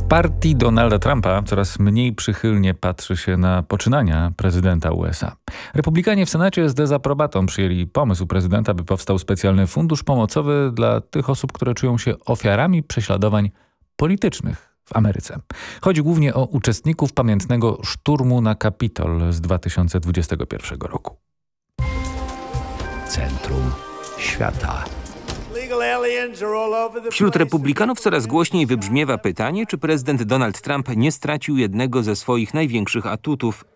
partii Donalda Trumpa coraz mniej przychylnie patrzy się na poczynania prezydenta USA. Republikanie w Senacie z dezaprobatą przyjęli pomysł prezydenta, by powstał specjalny fundusz pomocowy dla tych osób, które czują się ofiarami prześladowań politycznych w Ameryce. Chodzi głównie o uczestników pamiętnego szturmu na Kapitol z 2021 roku. Centrum świata. Wśród republikanów coraz głośniej wybrzmiewa pytanie, czy prezydent Donald Trump nie stracił jednego ze swoich największych atutów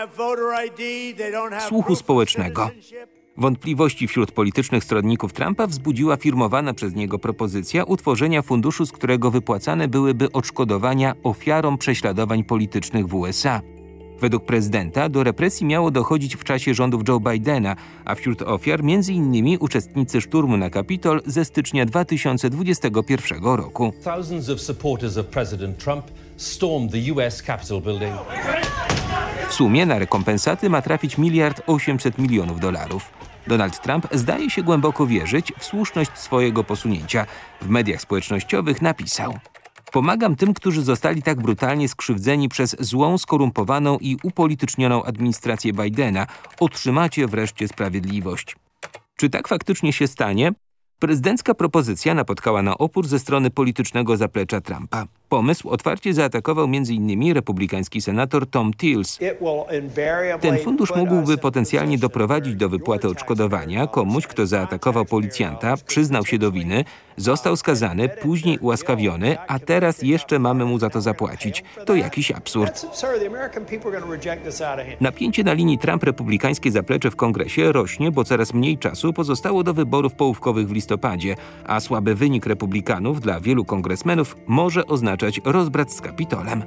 – słuchu społecznego. Wątpliwości wśród politycznych stronników Trumpa wzbudziła firmowana przez niego propozycja utworzenia funduszu, z którego wypłacane byłyby odszkodowania ofiarom prześladowań politycznych w USA. Według prezydenta do represji miało dochodzić w czasie rządów Joe Bidena, a wśród ofiar m.in. uczestnicy szturmu na Kapitol ze stycznia 2021 roku. Thousands of supporters of President Trump stormed the US Capitol building. W sumie na rekompensaty ma trafić $1,800 milionów. Donald Trump zdaje się głęboko wierzyć w słuszność swojego posunięcia. W mediach społecznościowych napisał: pomagam tym, którzy zostali tak brutalnie skrzywdzeni przez złą, skorumpowaną i upolitycznioną administrację Bidena. Otrzymacie wreszcie sprawiedliwość. Czy tak faktycznie się stanie? Prezydencka propozycja napotkała na opór ze strony politycznego zaplecza Trumpa. Pomysł otwarcie zaatakował m.in. republikański senator Tom Tillis. Ten fundusz mógłby potencjalnie doprowadzić do wypłaty odszkodowania komuś, kto zaatakował policjanta, przyznał się do winy, został skazany, później ułaskawiony, a teraz jeszcze mamy mu za to zapłacić. To jakiś absurd. Napięcie na linii Trump-republikańskie zaplecze w kongresie rośnie, bo coraz mniej czasu pozostało do wyborów połówkowych w listopadzie, a słaby wynik republikanów dla wielu kongresmenów może oznaczać rozbrat z Kapitolem.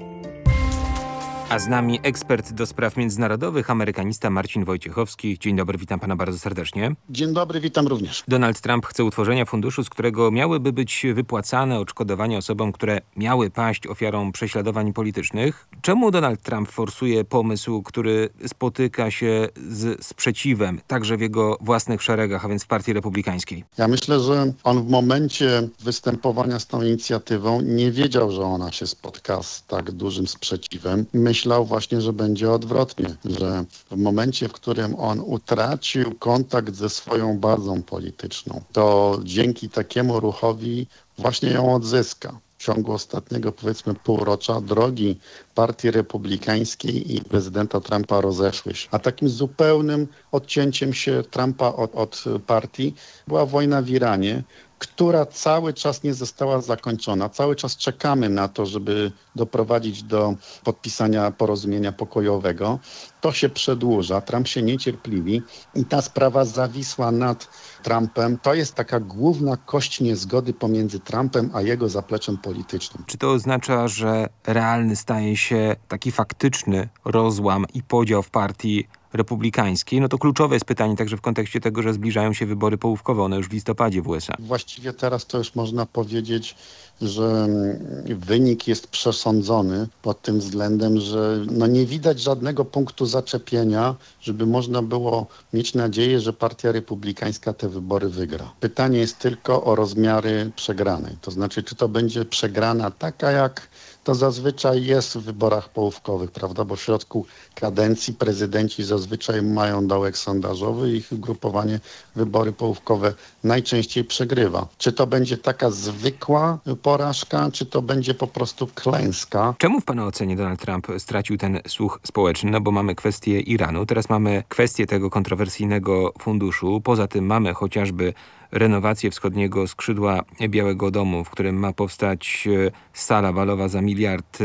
A z nami ekspert do spraw międzynarodowych, amerykanista Marcin Wojciechowski. Dzień dobry, witam pana bardzo serdecznie. Dzień dobry, witam również. Donald Trump chce utworzenia funduszu, z którego miałyby być wypłacane odszkodowania osobom, które miały paść ofiarą prześladowań politycznych. Czemu Donald Trump forsuje pomysł, który spotyka się z sprzeciwem także w jego własnych szeregach, a więc w partii republikańskiej? Ja myślę, że on w momencie występowania z tą inicjatywą nie wiedział, że ona się spotka z tak dużym sprzeciwem. Myślał właśnie, że będzie odwrotnie, że w momencie, w którym on utracił kontakt ze swoją bazą polityczną, to dzięki takiemu ruchowi właśnie ją odzyska. W ciągu ostatniego, powiedzmy, półrocza drogi partii republikańskiej i prezydenta Trumpa rozeszły się. A takim zupełnym odcięciem się Trumpa od partii była wojna w Iranie, która cały czas nie została zakończona. Cały czas czekamy na to, żeby doprowadzić do podpisania porozumienia pokojowego. To się przedłuża, Trump się niecierpliwi i ta sprawa zawisła nad Trumpem. To jest taka główna kość niezgody pomiędzy Trumpem a jego zapleczem politycznym. Czy to oznacza, że realny staje się taki faktyczny rozłam i podział w partii republikańskiej? No to kluczowe jest pytanie także w kontekście tego, że zbliżają się wybory połówkowe, one już w listopadzie w USA. Właściwie teraz to już można powiedzieć, że wynik jest przesądzony pod tym względem, że nie widać żadnego punktu zaczepienia, żeby można było mieć nadzieję, że partia republikańska te wybory wygra. Pytanie jest tylko o rozmiary przegranej. To znaczy, czy to będzie przegrana taka, jak to zazwyczaj jest w wyborach połówkowych, prawda? Bo w środku kadencji prezydenci zazwyczaj mają dołek sondażowy i ich ugrupowanie wybory połówkowe najczęściej przegrywa. Czy to będzie taka zwykła porażka, czy to będzie po prostu klęska? Czemu w pana ocenie Donald Trump stracił ten słuch społeczny? No bo mamy kwestię Iranu, teraz mamy kwestię tego kontrowersyjnego funduszu. Poza tym mamy chociażby renowację wschodniego skrzydła Białego Domu, w którym ma powstać sala balowa za $1 miliard.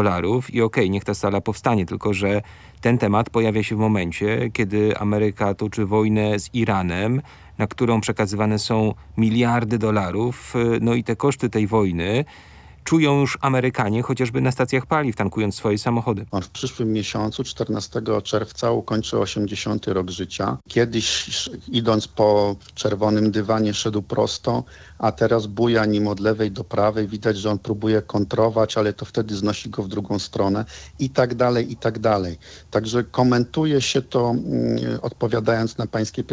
I okej, niech ta sala powstanie, tylko że ten temat pojawia się w momencie, kiedy Ameryka toczy wojnę z Iranem, na którą przekazywane są $miliardy. No i te koszty tej wojny czują już Amerykanie, chociażby na stacjach paliw, tankując swoje samochody. On w przyszłym miesiącu, 14 czerwca, ukończy 80. rok życia. Kiedyś idąc po czerwonym dywanie szedł prosto, a teraz buja nim od lewej do prawej. Widać, że on próbuje kontrować, ale to wtedy znosi go w drugą stronę i tak dalej, i tak dalej. Także komentuje się to, odpowiadając na pańskie pytanie,